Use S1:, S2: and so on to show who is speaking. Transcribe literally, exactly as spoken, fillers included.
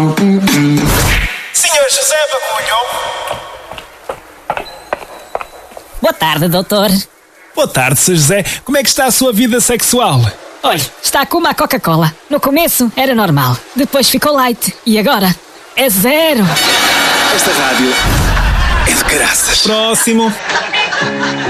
S1: senhor José Bagulho.
S2: Boa tarde, doutor.
S3: Boa tarde, senhor José. Como é que está a sua vida sexual?
S2: Olha, está como a Coca-Cola. No começo era normal, depois ficou light e agora é zero.
S1: Esta rádio é de graças.
S3: Próximo.